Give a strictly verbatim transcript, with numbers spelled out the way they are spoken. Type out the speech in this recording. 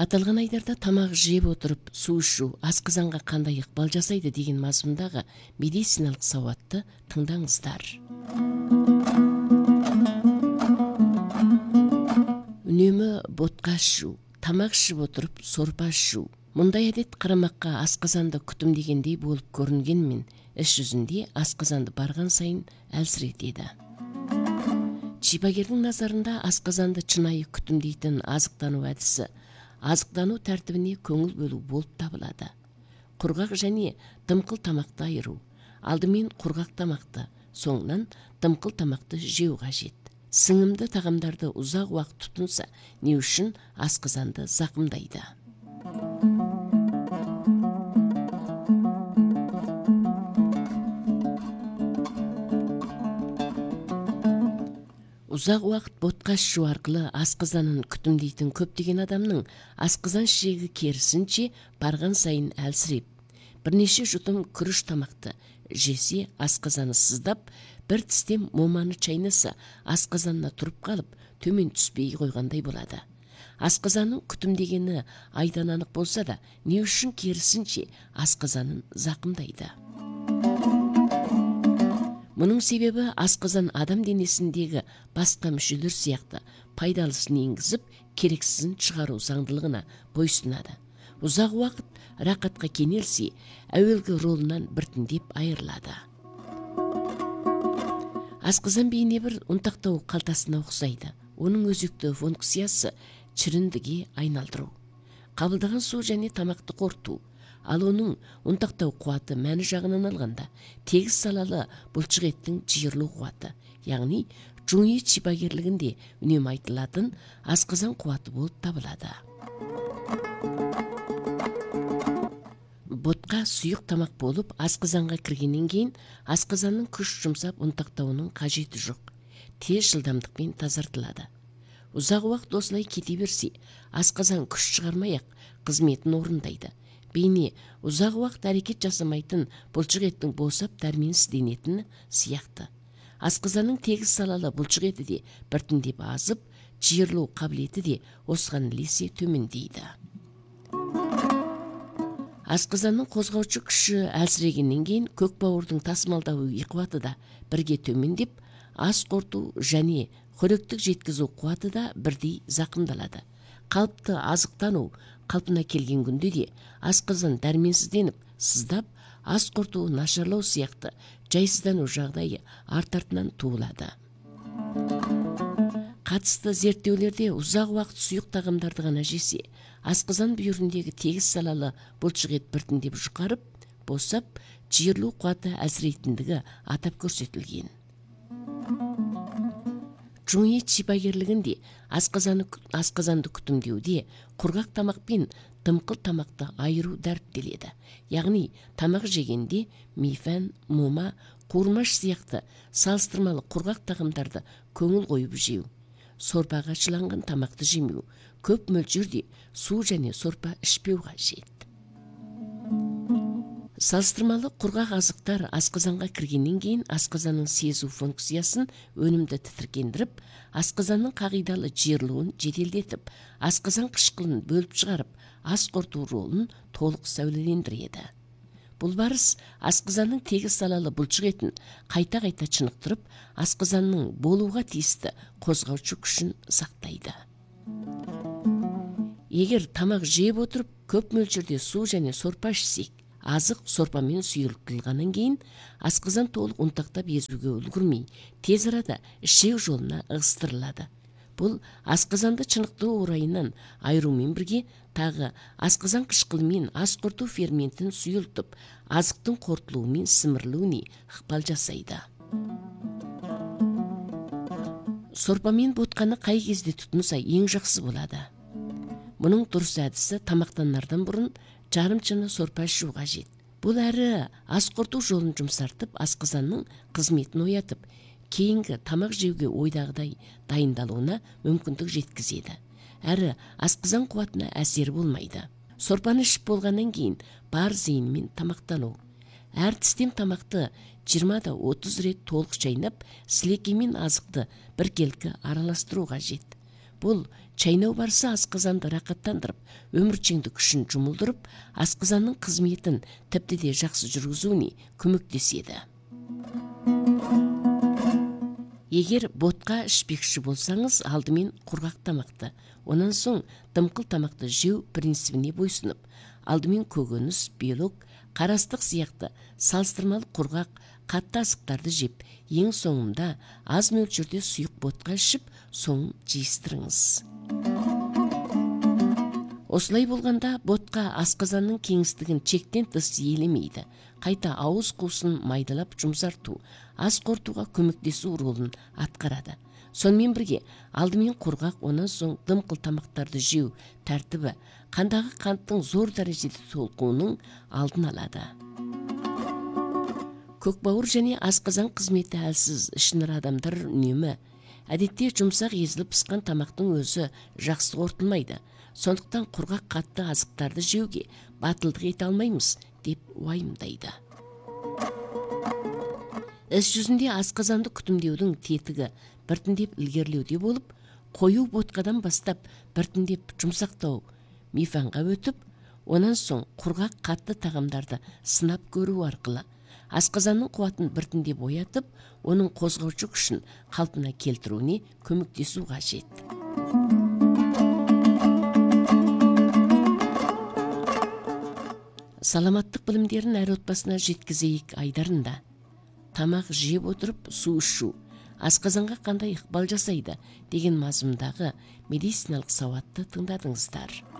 Аталган айдарда тамак жеп отуруп суу ичүү асказанга кандай ыкпал жасайды деген мазмундагы медициналык сабатты тыңдаңыздар. Үнөмө ботка ичүү, тамак ичип отуруп сорпа ичүү. Мындай адет карамакка асказанды күтүм дегендей болуп көрүнгенмен, иш жүзүндө асказанды барган сайын әлсиретеді. Чипагердин назарында асказанды чынайы күтүмдейтин азыктануу адиси азыктануу тартибине көңүл бөлүү болуп табылады. Кургак және дымкыл тамакты айыруу. Алдымен кургак тамакты, соңунан дымкыл тамакты жеүү кажет. Сыңымды тагамдарды узак убакыт тутунса, не үчүн асказанды закымдайды. Узак убакыт ботка ичүү аркылы асказанын күтүмдейтин көптөгөн адамдын асказан шеги керисинче барган сайын әлсирип, бир нече жутум күрүч тамакты жесе асказаны сыздап, бир тистем моманы чайнаса асказанына туруп калып, төмөн түспей койгондой болот. Асказанын күтүмдегени айдан анык болса да, не үчүн керисинче асказанын закымдайды. Мунун себеби асказан адам денесиндеги башка мүчөлөр сыяктуу пайдалысын энгизип, керексизин чыгаруу заңдылыгына бойсунады. Узак убакыт ракатка кенелси, әуелги ролунан биртиндеп айырылады. Асказан бейне бир унтактоо калтасына окшойт. Онун өзүктүү функциясы чириндиги айналдыруу, кабылдаган суу және тамакты кортуу. Ал онун унтактоо кубаты мәни жагынан алганда тегиз салалы булчук эттин жыйырлуу кубаты, яғни жуңи чипагерлигинде үнөмө айтылатын асказан кубаты болуп табылады. Ботка суюк тамак болуп асказанга киргенден кийин асказанын күч жумсап унтактоонун кажети жок. Тез жылдамдык тазартылады. Узак убакыт осулай кете берсе, асказан күч чыгармай-ак кызметін орундайды. Бейне узак убакыт аракет жасамайтын булчук эттин боосап дарменсизденетини сыяктуу. Асказанын тегиз салалы булчук эти де биртиндеп азып, жыйырлуу кабилети де осуган элесе төмөндөйдү. Асказанын козгоочу күчү әлсирегенден кийин көк бауырдун тасмалдоо кубаты да бирге төмөндеп, ас кортуу және хөрөктүк жеткизүү кубаты да бирдей закымдалады. Калпты азыктануу калпына келген күндө де асказан дарменсизденип, сыздап, ас кортуу нашарлоо сыяктуу жайсыздануу жагдайы арт артынан туулады. Катысты зерттөөлөрдө узак убакыт суюк тагамдарды гана жесе, асказан бүйүрүндөгү тегиз салалы булчук эт биртиндеп жукарып, боосап, жыйырлуу кубаты әлсирейтиндиги атап көрсөтүлгөн. Жуңи чипагерлигинде асказанды күтүмдөөдө кургак тамак пен дымкыл тамакты айыруу дарптеледі. Яғни тамак жегенде мифен, мома, куурмаш сыяктуу салыштырмалуу кургак тагамдарды көңүл коюп жеүү, сорпага чыланган тамакты жемөө, көп мөлчөрдө суу және сорпа ичпөө кажет. Салыштырмалуу кургак азыктар асказанга киргенден кийин асказанын сезүү функциясын өнүмдү титиркендирип, асказанын кагыйдалуу жыйырлуун жеделдетип, асказан кышкылын бөлүп чыгарып, ас кортуу ролун толук сәүлелендиреді. Бул барыс асказанын тегиз салалы булчук этин кайта-кайта чыныктырып, асказанын болууга тийиштүү козгоочу күчүн сактайды. Эгер тамак жеп отуруп көп мөлчөрдө суу және сорпа ичсек, азык сорпамен сүйүлтүлгандан кийин асказан толук унтактап эзүүгө үлгүрмөй, тез арада ишек жолуна ыгыстырылады. Бул асказанды чыныктыруу урайынан айыруу менен бирге тагы асказан кышкылы менен ас кортуу ферментин сүйүлтүп, азыктын кортулуу менен симирилүүнү ыкпал жасайды. Сорпа менен ботканы кай кезде тутунса эң жакшы болот. Мунун дурус адиси тамактанардан бурун жарымчаны сорпа ичүү кажет. Бул әрі ас кортуу жолун жумсартып, асказанын кызметин оятып, кейинги тамак жеүүгө ойдагыдай дайындалууна мүмкүндүк жеткизеді. Әрі асказан кубатына әсери болмайды. Сорпаны ичип болгандан кийин бар зейинмен тамактануу. Әр тистем тамакты жыйырмадан отуз рет толук чайнап, силеки менен азыкты бир келки аралаштыруу кажет. Бул Чайнау барысы асқазанды рақаттандырып, өмірчеңдік күшін жұмылдырып, асқазанның қызметін тіпті де жақсы жүргізуіне көмектеседі. Егер ботқа ішпекші болсаңыз, алдымен құрғақ тамақты, онан соң дымқыл тамақты жеу принцибіне бойсынып, алдымен көкөніс, белок, қарастық сияқты салыстырмалы құрғақ, қатты асықтарды жеп, ең соңында аз мөлшерде сұйық ботқа ішіп, соңын жиыстырыңыз. Осылай болғанда ботқа асқазанның кеңістігін чектен тыс иелемейді. Қайта ауыз қуысын майдалап жұмсарту, ас қорытуға көмектесу ролын атқарады. Сонымен бірге, алдымен құрғақ, онан соң дымқыл тамақтарды жеу тәртібі қандағы қанттың зор дәрежеде толқуының алдын алады. Көкбауыр және асқазан қызметі әлсіз ішінар адамдар үнемі әдетте жұмсақ езіліп пысқан тамақтың өзі жақсы қорытылмайды. Сондықтан құрғақ қатты азықтарды жеуге батылдық ете алмаймыз деп уайымдайды. Іс жүзінде асқазанды күтімдеудің тетігі біртіндеп ілгерілеуде болып, қою ботқадан бастап біртіндеп жұмсақтау мифанға өтіп, онан соң құрғақ қатты тағамдарды сынап көру арқылы асқазанның қуатын біртіндеп оятып, оның қозғаушы күшін қалпына келтіруіне көмектесу қажет. Саламаттық білімдерін әр отбасына жеткізейік айдарында. Тамақ жеп отырып су ішу асқазанға қандай ықпал жасайды деген мазмұндағы медициналық сауатты тыңдадыңыздар.